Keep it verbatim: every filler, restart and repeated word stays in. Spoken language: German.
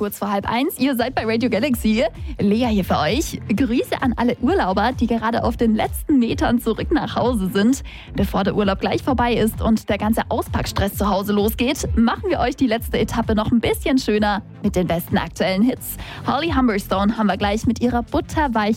kurz vor halb eins. Ihr seid bei Radio Galaxy. Lea hier für euch. Grüße an alle Urlauber, die gerade auf den letzten Metern zurück nach Hause sind. Bevor der Urlaub gleich vorbei ist und der ganze Auspackstress zu Hause losgeht, machen wir euch die letzte Etappe noch ein bisschen schöner mit den besten aktuellen Hits. Holly Humberstone haben wir gleich mit ihrer butterweichen